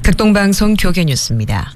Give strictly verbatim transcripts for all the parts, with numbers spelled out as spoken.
극동방송 교계뉴스입니다.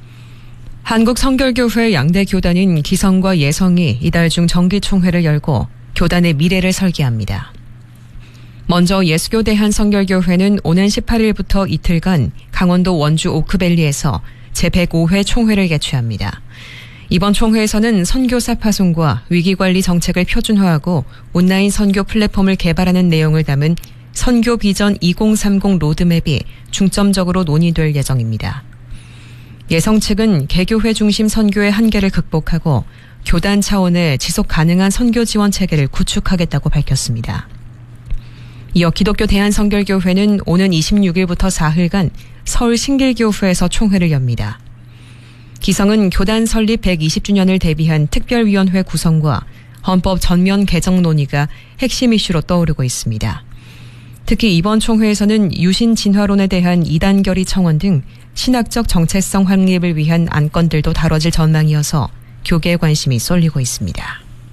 한국성결교회 양대 교단인 기성과 예성이 이달 중 정기총회를 열고 교단의 미래를 설계합니다. 먼저 예수교 대한성결교회는 오는 십팔 일부터 이틀간 강원도 원주 오크밸리에서 제백오 회 총회를 개최합니다. 이번 총회에서는 선교사 파송과 위기관리 정책을 표준화하고 온라인 선교 플랫폼을 개발하는 내용을 담은 선교 비전 이공삼공 로드맵이 중점적으로 논의될 예정입니다. 예성 측은 개교회 중심 선교의 한계를 극복하고 교단 차원의 지속 가능한 선교 지원 체계를 구축하겠다고 밝혔습니다. 이어 기독교 대한성결교회는 오는 이십육 일부터 사흘간 서울 신길교회에서 총회를 엽니다. 기성은 교단 설립 백이십 주년을 대비한 특별위원회 구성과 헌법 전면 개정 논의가 핵심 이슈로 떠오르고 있습니다. 특히 이번 총회에서는 유신 진화론에 대한 이단결의 청원 등 신학적 정체성 확립을 위한 안건들도 다뤄질 전망이어서 교계의 관심이 쏠리고 있습니다.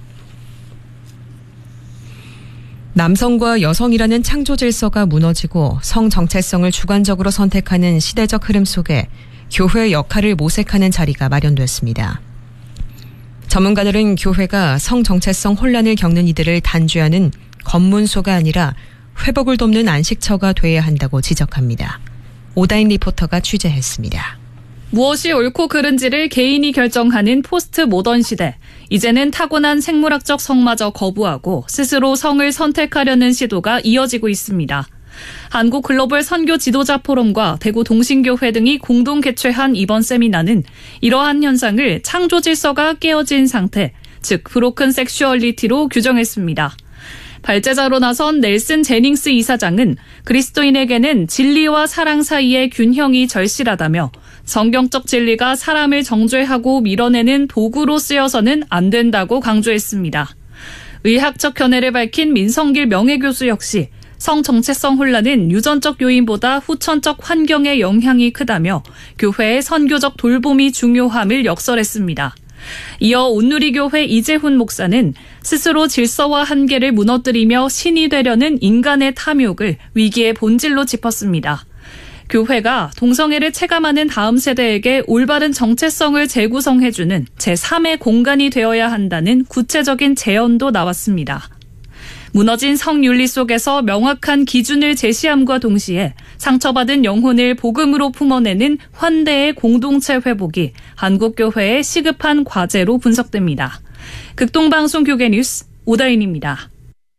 남성과 여성이라는 창조 질서가 무너지고 성 정체성을 주관적으로 선택하는 시대적 흐름 속에 교회의 역할을 모색하는 자리가 마련됐습니다. 전문가들은 교회가 성 정체성 혼란을 겪는 이들을 단죄하는 검문소가 아니라 회복을 돕는 안식처가 돼야 한다고 지적합니다. 오다인 리포터가 취재했습니다. 무엇이 옳고 그른지를 개인이 결정하는 포스트 모던 시대. 이제는 타고난 생물학적 성마저 거부하고 스스로 성을 선택하려는 시도가 이어지고 있습니다. 한국 글로벌 선교 지도자 포럼과 대구 동신교회 등이 공동 개최한 이번 세미나는 이러한 현상을 창조 질서가 깨어진 상태, 즉 브로큰 섹슈얼리티로 규정했습니다. 발제자로 나선 넬슨 제닝스 이사장은 그리스도인에게는 진리와 사랑 사이의 균형이 절실하다며 성경적 진리가 사람을 정죄하고 밀어내는 도구로 쓰여서는 안 된다고 강조했습니다. 의학적 견해를 밝힌 민성길 명예교수 역시 성 정체성 혼란은 유전적 요인보다 후천적 환경의 영향이 크다며 교회의 선교적 돌봄이 중요함을 역설했습니다. 이어 온누리교회 이재훈 목사는 스스로 질서와 한계를 무너뜨리며 신이 되려는 인간의 탐욕을 위기의 본질로 짚었습니다. 교회가 동성애를 체감하는 다음 세대에게 올바른 정체성을 재구성해주는 제삼의 공간이 되어야 한다는 구체적인 제언도 나왔습니다. 무너진 성윤리 속에서 명확한 기준을 제시함과 동시에 상처받은 영혼을 복음으로 품어내는 환대의 공동체 회복이 한국교회의 시급한 과제로 분석됩니다. 극동방송 교계뉴스 오다인입니다.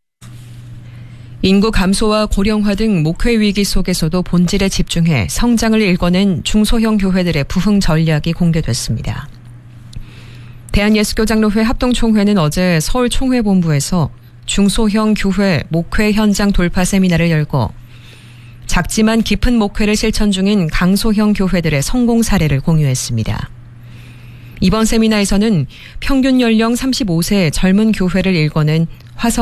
인구 감소와 고령화 등 목회 위기 속에서도 본질에 집중해 성장을 일궈낸 중소형 교회들의 부흥 전략이 공개됐습니다. 대한예수교장로회 합동총회는 어제 서울 총회본부에서 중소형 교회 목회 현장 돌파 세미나를 열고 작지만 깊은 목회를 실천 중인 강소형 교회들의 성공 사례를 공유했습니다. 이번 세미나에서는 평균 연령 삼십오 세 젊은 교회를 일궈낸 화성